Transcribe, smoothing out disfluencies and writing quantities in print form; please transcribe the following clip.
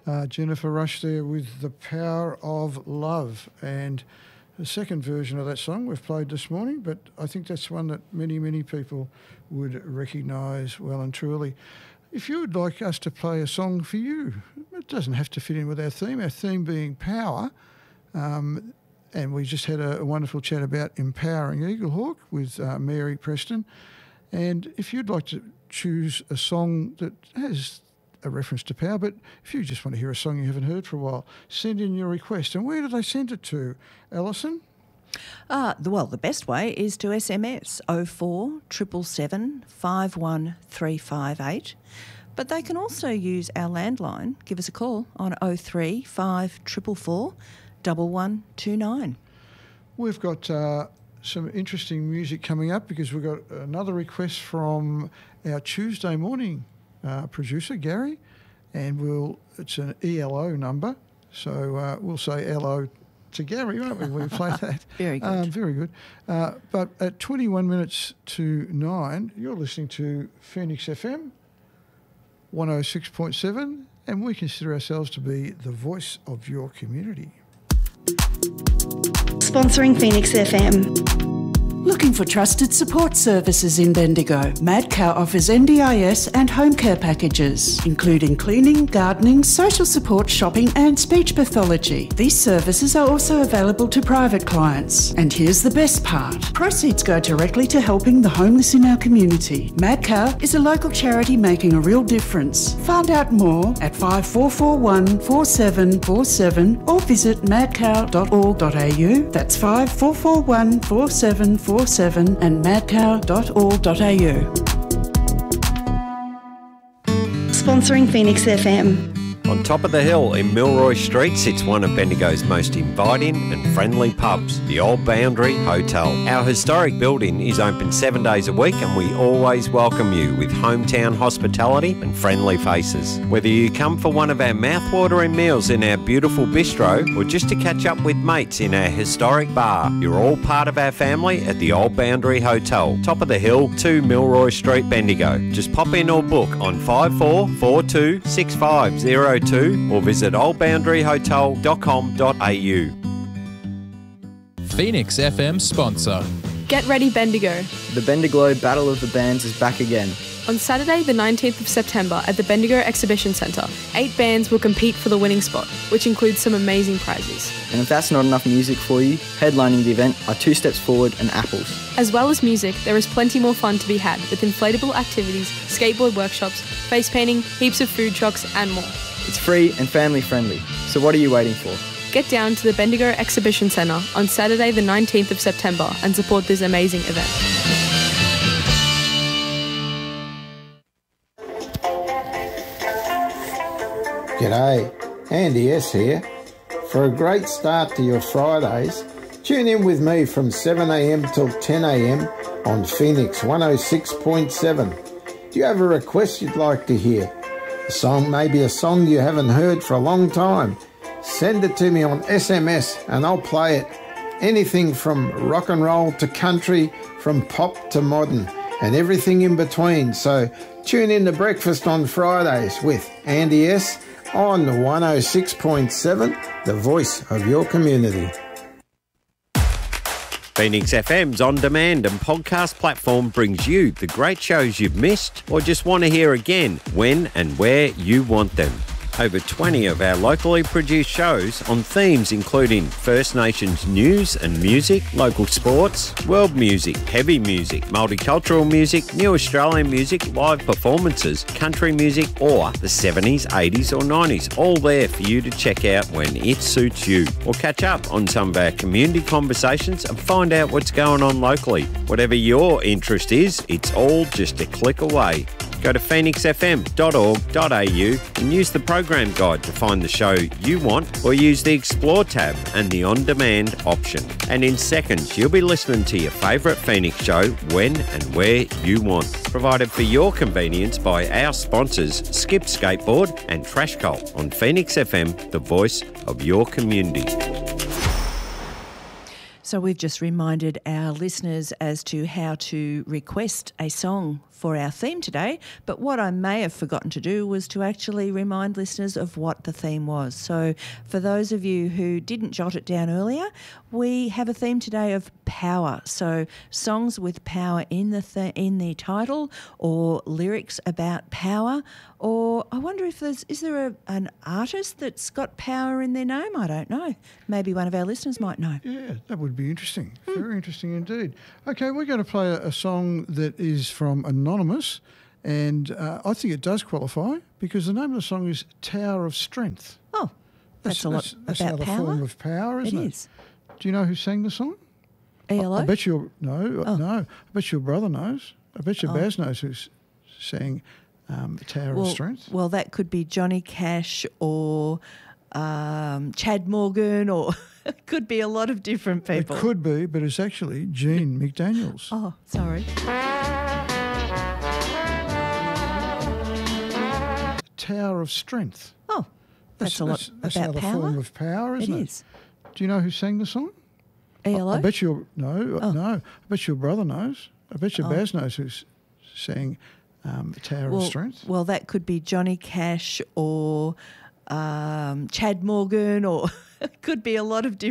Jennifer Rush there with The Power of Love. And the second version of that song we've played this morning, but I think that's one that many, many people would recognise well and truly. If you would like us to play a song for you, it doesn't have to fit in with our theme being power. And we just had a wonderful chat about empowering Eaglehawk with Mary Preston. And if you'd like to choose a song that has a reference to power, but if you just want to hear a song you haven't heard for a while, send in your request. And where do they send it to, Alison? The best way is to SMS 04 777 51358. But they can also use our landline. Give us a call on 03 5444 1129. We've got some interesting music coming up because we've got another request from our Tuesday morning producer, Gary, and it's an ELO number, so we'll say hello to Gary, won't we, when we play that? Very good. Very good. But at 21 minutes to 9, you're listening to Phoenix FM 106.7, and we consider ourselves to be the voice of your community. Sponsoring Phoenix FM. Looking for trusted support services in Bendigo? Madcow offers NDIS and home care packages, including cleaning, gardening, social support, shopping and speech pathology. These services are also available to private clients. And here's the best part. Proceeds go directly to helping the homeless in our community. Madcow is a local charity making a real difference. Find out more at 5441 4747 or visit madcow.org.au. That's 5441 4747 and madcow.org.au. Sponsoring Phoenix FM. On top of the hill in Milroy Street sits one of Bendigo's most inviting and friendly pubs, the Old Boundary Hotel. Our historic building is open 7 days a week and we always welcome you with hometown hospitality and friendly faces. Whether you come for one of our mouthwatering meals in our beautiful bistro or just to catch up with mates in our historic bar, you're all part of our family at the Old Boundary Hotel, top of the hill, 2 Milroy Street, Bendigo. Just pop in or book on 5442 6502 or visit oldboundaryhotel.com.au. Phoenix FM sponsor. Get ready, Bendigo. The Bendigo Battle of the Bands is back again. On Saturday the 19th of September at the Bendigo Exhibition Centre, 8 bands will compete for the winning spot, which includes some amazing prizes. And if that's not enough music for you, headlining the event are Two Steps Forward and Apples. As well as music, there is plenty more fun to be had with inflatable activities, skateboard workshops, face painting, heaps of food trucks and more. It's free and family friendly, so what are you waiting for? Get down to the Bendigo Exhibition Centre on Saturday the 19th of September and support this amazing event. G'day, Andy S here. For a great start to your Fridays, tune in with me from 7am till 10am on Phoenix 106.7. Do you have a request you'd like to hear? A song, maybe a song you haven't heard for a long time? Send it to me on SMS and I'll play it. Anything from rock and roll to country, from pop to modern, and everything in between. So tune in to Breakfast on Fridays with Andy S on 106.7, the voice of your community. Phoenix FM's on-demand and podcast platform brings you the great shows you've missed or just want to hear again when and where you want them. Over 20 of our locally produced shows on themes including First Nations news and music, local sports, world music, heavy music, multicultural music, new Australian music, live performances, country music or the 70s, 80s or 90s, all there for you to check out when it suits you. Or catch up on some of our community conversations and find out what's going on locally. Whatever your interest is, it's all just a click away. Go to phoenixfm.org.au and use the program guide to find the show you want, or use the Explore tab and the On-Demand option. And in seconds, you'll be listening to your favourite Phoenix show when and where you want. Provided for your convenience by our sponsors, Skip Skateboard and Trash Cult on Phoenix FM, the voice of your community. So we've just reminded our listeners as to how to request a song for our theme today, but what I may have forgotten to do was to actually remind listeners of what the theme was. So for those of you who didn't jot it down earlier, we have a theme today of power. So songs with power in the title, or lyrics about power, or I wonder if is there an artist that's got power in their name? I don't know. Maybe one of our listeners might know. Yeah, that would be interesting. Very interesting indeed. Okay, we're going to play a song that is from Anonymous, and I think it does qualify because the name of the song is Tower of Strength. Oh, that's a lot that's about another power. form of power, isn't it? It is. Do you know who sang the song? ELO? I bet no. I bet your brother knows. I bet your Baz knows who sang Tower of Strength. Well, that could be Johnny Cash or Chad Morgan, or it could be a lot of different people. It could be, but it's actually Gene McDaniels. Oh, sorry. Tower of Strength. Oh, that's a lot that's about another power. form of power, isn't it? It is. Do you know who sang the song? ELO? I bet no. I bet your brother knows. I bet your Baz knows who sang Tower of Strength. Well, that could be Johnny Cash or Chad Morgan, or it could be a lot of different